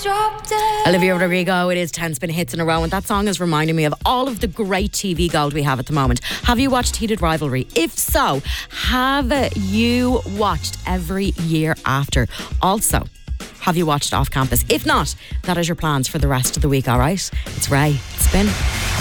Olivia Rodrigo, it is 10 spin hits in a row, and that song is reminding me of all of the great TV gold we have at the moment. Have you watched Heated Rivalry? If so, have you watched Every Year After? Also, have you watched Off Campus? If not, that is your plans for the rest of the week, alright? It's Ray. Spin.